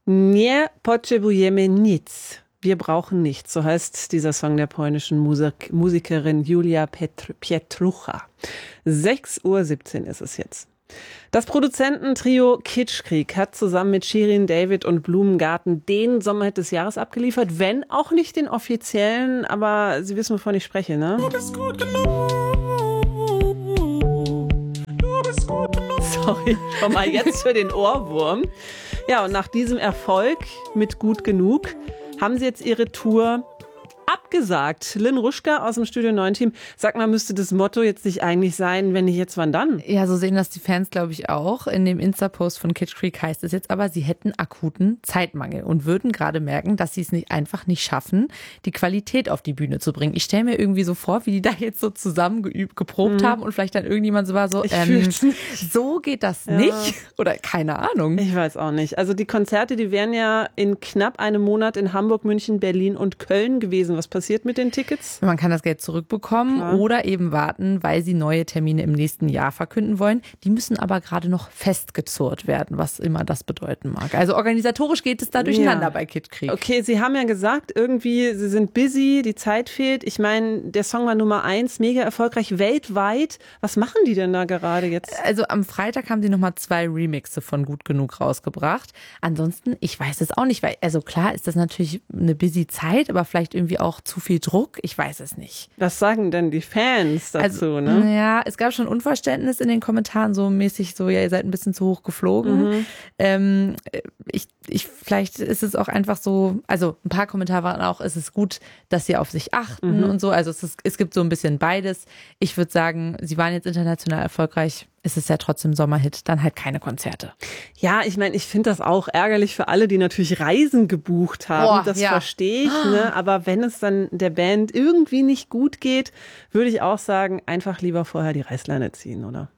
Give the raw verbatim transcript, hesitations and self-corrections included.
Nie potrzebujemy nic. Wir brauchen nichts. So heißt dieser Song der polnischen Musik- Musikerin Julia Petr- Pietrucha. sechs Uhr siebzehn ist es jetzt. Das Produzententrio Kitschkrieg hat zusammen mit Shirin David und Blumengarten den Sommerhit des Jahres abgeliefert, wenn auch nicht den offiziellen, aber Sie wissen, wovon ich spreche, ne? Du bist gut genug. Du bist gut genug. Sorry, schon mal jetzt für den Ohrwurm. Ja, und nach diesem Erfolg mit Gut genug haben sie jetzt ihre Tour abgesagt. Lynn Ruschka aus dem Studio neun Team. Sag mal, müsste das Motto jetzt nicht eigentlich sein, wenn nicht jetzt, wann dann? Ja, so sehen das die Fans, glaube ich, auch. In dem Insta-Post von Kitschkrieg heißt es jetzt aber, sie hätten akuten Zeitmangel und würden gerade merken, dass sie es nicht, einfach nicht schaffen, die Qualität auf die Bühne zu bringen. Ich stelle mir irgendwie so vor, wie die da jetzt so zusammen geübt, geprobt mhm. haben und vielleicht dann irgendjemand so war so, ähm, so geht das ja. nicht. Oder keine Ahnung. Ich weiß auch nicht. Also die Konzerte, die wären ja in knapp einem Monat in Hamburg, München, Berlin und Köln gewesen. Was passiert mit den Tickets? Man kann das Geld zurückbekommen Klar. oder eben warten, weil sie neue Termine im nächsten Jahr verkünden wollen. Die müssen aber gerade noch festgezurrt werden, was immer das bedeuten mag. Also organisatorisch geht es da durcheinander ja. bei Kitschkrieg. Okay, Sie haben ja gesagt, irgendwie, Sie sind busy, die Zeit fehlt. Ich meine, der Song war Nummer eins, mega erfolgreich weltweit. Was machen die denn da gerade jetzt? Also am Freitag haben sie nochmal zwei Remixe von Gut genug rausgebracht. Ansonsten, ich weiß es auch nicht, weil, also klar ist das natürlich eine busy Zeit, aber vielleicht irgendwie auch zu viel Druck. Ich weiß es nicht. Was sagen denn die Fans dazu, also, ne? Ja, es gab schon Unverständnis in den Kommentaren, so mäßig so, ja, ihr seid ein bisschen zu hoch geflogen. Mhm. Ähm, ich, ich, vielleicht ist es auch einfach so, also ein paar Kommentare waren auch, es ist gut, dass sie auf sich achten mhm. und so. Also es, ist, es gibt so ein bisschen beides. Ich würde sagen, sie waren jetzt international erfolgreich. Es ist ja trotzdem Sommerhit, dann halt keine Konzerte. Ja, ich meine, ich finde das auch ärgerlich für alle, die natürlich Reisen gebucht haben. Boah, das ja. verstehe ich, ne? Aber wenn es dann der Band irgendwie nicht gut geht, würde ich auch sagen, einfach lieber vorher die Reißleine ziehen, oder?